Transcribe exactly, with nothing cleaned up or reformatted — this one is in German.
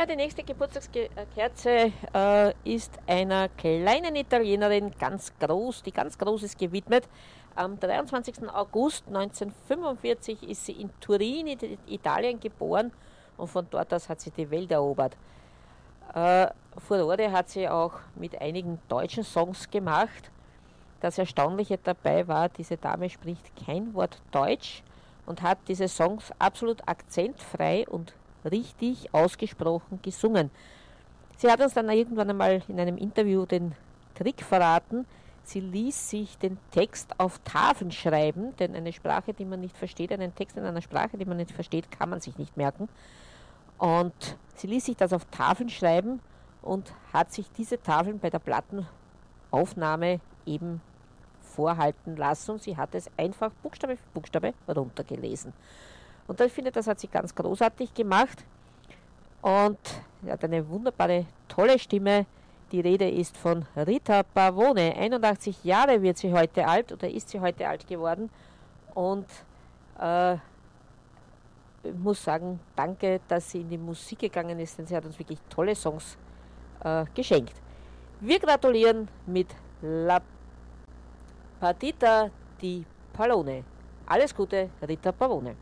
Ja, die nächste Geburtstagskerze äh, ist einer kleinen Italienerin, ganz groß, die ganz groß ist, gewidmet. Am dreiundzwanzigsten August neunzehnhundertfünfundvierzig ist sie in Turin, in Italien, geboren und von dort aus hat sie die Welt erobert. Äh, Furore hat sie auch mit einigen deutschen Songs gemacht. Das Erstaunliche dabei war, diese Dame spricht kein Wort Deutsch und hat diese Songs absolut akzentfrei und richtig ausgesprochen gesungen. Sie hat uns dann irgendwann einmal in einem Interview den Trick verraten. Sie ließ sich den Text auf Tafeln schreiben, denn eine Sprache, die man nicht versteht, einen Text in einer Sprache, die man nicht versteht, kann man sich nicht merken. Und sie ließ sich das auf Tafeln schreiben und hat sich diese Tafeln bei der Plattenaufnahme eben vorhalten lassen. Und sie hat es einfach Buchstabe für Buchstabe runtergelesen. Und ich finde, das hat sie ganz großartig gemacht. Und sie hat eine wunderbare, tolle Stimme. Die Rede ist von Rita Pavone. einundachtzig Jahre wird sie heute alt oder ist sie heute alt geworden. Und äh, ich muss sagen, danke, dass sie in die Musik gegangen ist, denn sie hat uns wirklich tolle Songs äh, geschenkt. Wir gratulieren mit La Partita di Pallone. Alles Gute, Rita Pavone.